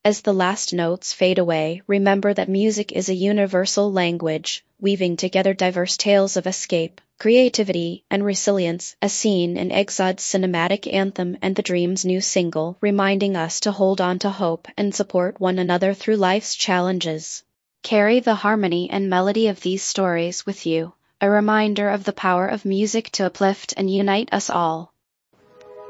As the last notes fade away, remember that music is a universal language, weaving together diverse tales of escape, creativity, and resilience, as seen in Exod's cinematic anthem and the Dream's new single, reminding us to hold on to hope and support one another through life's challenges. Carry the harmony and melody of these stories with you, a reminder of the power of music to uplift and unite us all.